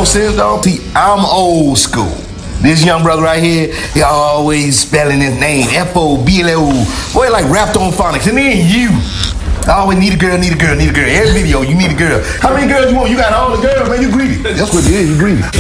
sense, dog. See, I'm old school. This young brother right here, he always spelling his name, F-O-B-L-O. Boy, like rapped on phonics. And then you. I always need a girl, need a girl, need a girl. Every video, you need a girl. How many girls you want? You got all the girls, man. You greedy. That's what it is, you greedy.